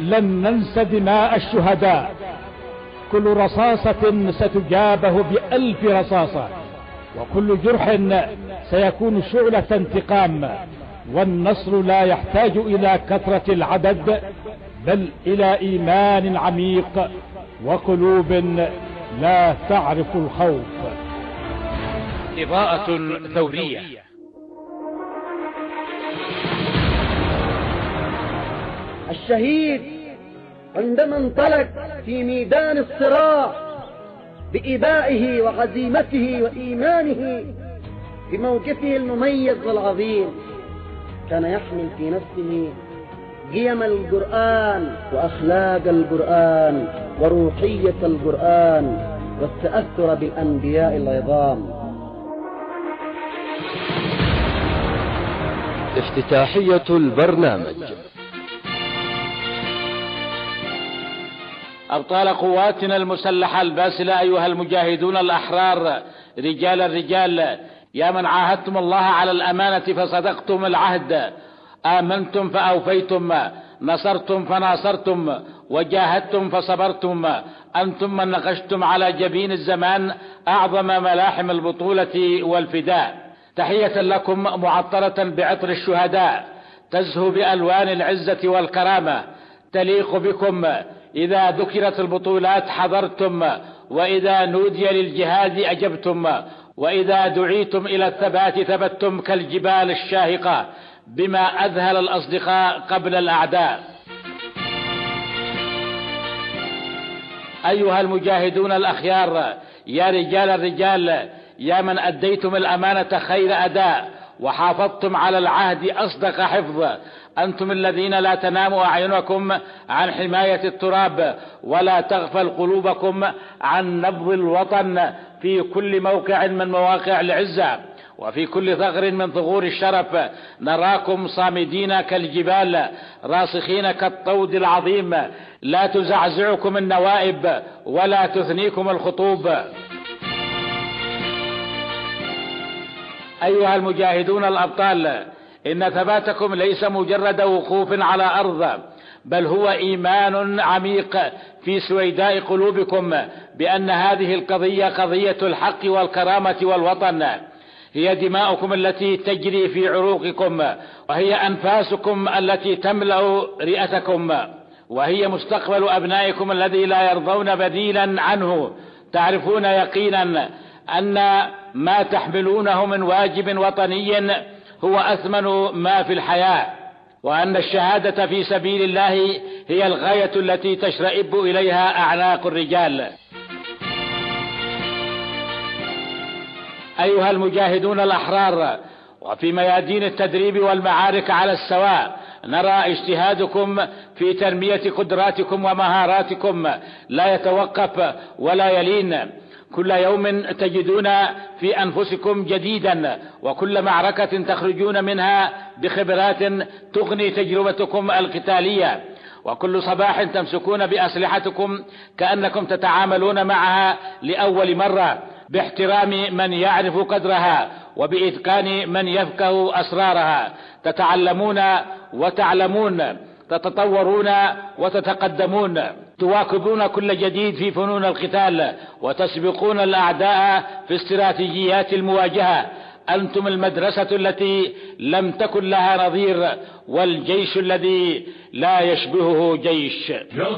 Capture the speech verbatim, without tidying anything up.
لن ننسى دماء الشهداء. كل رصاصة ستجابه بألف رصاصة، وكل جرح سيكون شعلة انتقام. والنصر لا يحتاج إلى كثرة العدد، بل إلى إيمان عميق وقلوب لا تعرف الخوف. إضاءة ثورية. الشهيد عندما انطلق في ميدان الصراع بإبائه وعزيمته وإيمانه بموقفه المميز والعظيم، كان يحمل في نفسه قيم القرآن وأخلاق القرآن وروحية القرآن والتأثر بالأنبياء العظام. افتتاحية البرنامج. أبطال قواتنا المسلحة الباسلة، أيها المجاهدون الأحرار، رجال الرجال، يا من عاهدتم الله على الأمانة فصدقتم العهد، آمنتم فأوفيتم، نصرتم فناصرتم، وجاهدتم فصبرتم. أنتم من نقشتم على جبين الزمان أعظم ملاحم البطولة والفداء. تحية لكم معطرة بعطر الشهداء، تزهو بألوان العزة والكرامة، تليق بكم. إذا ذكرت البطولات حضرتم، وإذا نودي للجهاد أجبتم، وإذا دعيتم إلى الثبات ثبتتم كالجبال الشاهقة، بما أذهل الأصدقاء قبل الأعداء. أيها المجاهدون الأخيار، يا رجال الرجال، يا من أديتم الأمانة خير أداء وحافظتم على العهد أصدق حفظ. أنتم الذين لا تنام أعينكم عن حماية التراب، ولا تغفل قلوبكم عن نبض الوطن في كل موقع من مواقع العزة، وفي كل ثغر من ثغور الشرف. نراكم صامدين كالجبال، راسخين كالطود العظيم، لا تزعزعكم النوائب ولا تثنيكم الخطوب. أيها المجاهدون الأبطال، إن ثباتكم ليس مجرد وقوف على أرض، بل هو إيمان عميق في سويداء قلوبكم بأن هذه القضية قضية الحق والكرامة والوطن. هي دماؤكم التي تجري في عروقكم، وهي أنفاسكم التي تملأ رئتكم، وهي مستقبل أبنائكم الذي لا يرضون بديلا عنه. تعرفون يقينا أن ما تحملونه من واجب وطني هو أثمن ما في الحياة، وأن الشهادة في سبيل الله هي الغاية التي تشرئب إليها أعناق الرجال. أيها المجاهدون الأحرار، وفي ميادين التدريب والمعارك على السواء نرى اجتهادكم في تنمية قدراتكم ومهاراتكم لا يتوقف ولا يلين. كل يوم تجدون في أنفسكم جديدا، وكل معركة تخرجون منها بخبرات تغني تجربتكم القتالية، وكل صباح تمسكون بأسلحتكم كأنكم تتعاملون معها لأول مرة، باحترام من يعرف قدرها وبإتقان من يفقه أسرارها. تتعلمون وتعلمون، تتطورون وتتقدمون، تواكبون كل جديد في فنون القتال، وتسبقون الأعداء في استراتيجيات المواجهة. أنتم المدرسة التي لم تكن لها نظير، والجيش الذي لا يشبهه جيش.